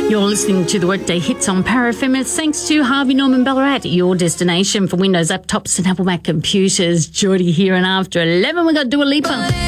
You're listening to the Workday Hits on Power FM. It's thanks to Harvey Norman Ballarat, your destination for Windows laptops and Apple Mac computers. Geordie here, and after 11 we've got Dua Lipa.